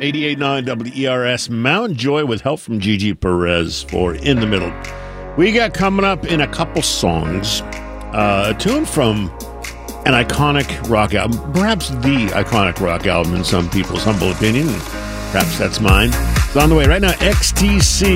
88.9 WERS. Mount Joy with help from Gigi Perez for In the Middle. We got coming up in a couple songs a tune from an iconic rock album, perhaps the iconic rock album in some people's humble opinion. Perhaps that's mine. It's on the way right now. XTC.